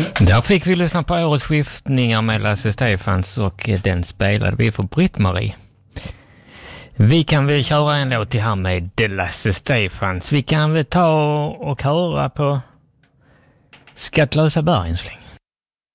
Där fick vi lyssna på årets skiftningar med Lasse Stefans och den spelade vi för Britt-Marie. Vi kan väl köra en låt till här med Lasse Stefans. Vi kan väl ta och höra på Skattlösa bergensling.